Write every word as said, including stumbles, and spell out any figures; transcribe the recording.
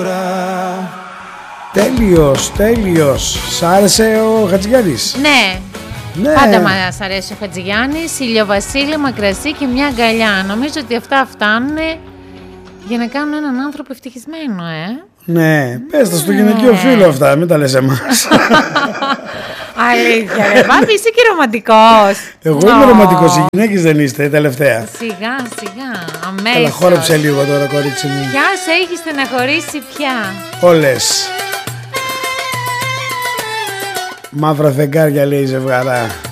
Τέλειος, τέλειος. Σ' άρεσε ο Χατζηγιάννης? Ναι. Ναι. Πάντα μας αρέσει ο Χατζηγιάννης, ηλιοβασίλεμα, κρασί και μια αγκαλιά. Νομίζω ότι αυτά φτάνουν για να κάνουν έναν άνθρωπο ευτυχισμένο, ε. Ναι, πες τα στο γυναικείο φίλο αυτά, μην τα λες εμάς. Αλήθεια, ρε Μπάμπη, είσαι και ρομαντικός. Εγώ είμαι ρομαντικός, οι γυναίκες δεν είστε, τελευταία. Σιγά, σιγά, αμέσως. Καλά, χόρεψε λίγο τώρα, κορίτσι μου. Ποια σε έχει στεναχωρήσει πια? Όλες. Μαύρα φεγγάρια λέει η ζευγαρά.